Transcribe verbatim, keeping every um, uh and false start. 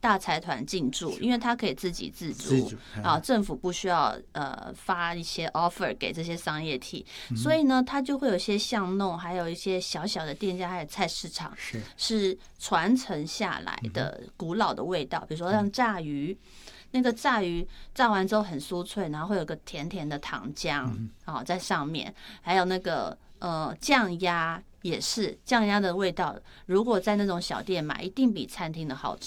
大财团进驻，因为它可以自给自足啊，政府不需要呃发一些 offer 给这些商业体，所以呢，它就会有一些巷弄，还有一些小小的店家，还有菜市场是是传承下来的古老的味道，比如说像炸鱼。那个炸鱼炸完之后很酥脆，然后会有个甜甜的糖浆啊在上面，还有那个呃酱鸭也是酱鸭的味道，如果在那种小店买，一定比餐厅的好吃。